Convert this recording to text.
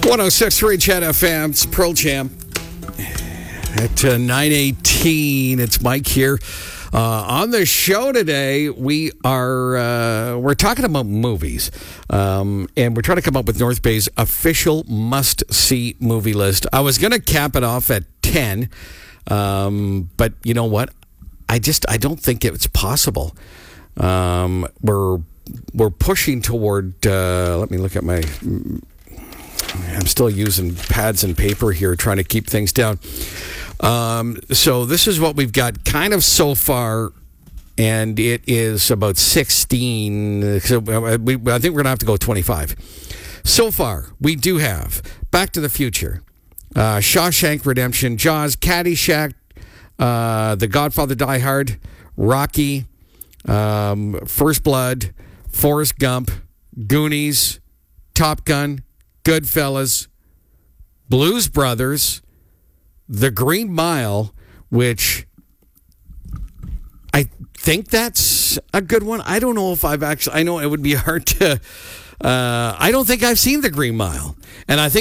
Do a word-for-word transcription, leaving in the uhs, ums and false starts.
one oh six point three Chat F M, it's Pearl Jam. At uh, nine eighteen, it's Mike here. Uh, on the show today, we are uh, we're talking about movies, um, and we're trying to come up with North Bay's official must-see movie list. I was going to cap it off at ten, um, but you know what? I just I don't think it's possible. Um, we're we're pushing toward. Uh, let me look at my. I'm still using pads and paper here, trying to keep things down. Um, so this is what we've got kind of so far, and it is about sixteen. So we, I think we're going to have to go twenty-five. So far, we do have Back to the Future, uh, Shawshank Redemption, Jaws, Caddyshack, uh, The Godfather, Die Hard, Rocky, um, First Blood, Forrest Gump, Goonies, Top Gun, Goodfellas, Blues Brothers, The Green Mile, which I think that's a good one. I don't know if I've actually, I know it would be hard to, uh, I don't think I've seen The Green Mile. And I think